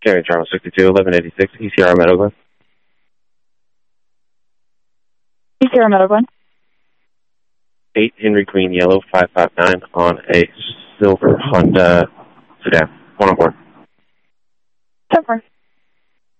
Carry Charles 62, 1186, ECR Meadowglen. ECR Meadowglen. 8 Henry Queen Yellow 559 on a silver Honda sedan. 1 on board. 10-4.